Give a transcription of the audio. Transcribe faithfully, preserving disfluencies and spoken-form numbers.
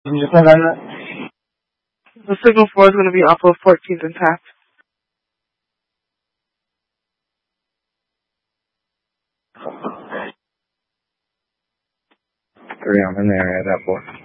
The signal four is going to be off of fourteenth and Taft. Three, I'm in the area at that four.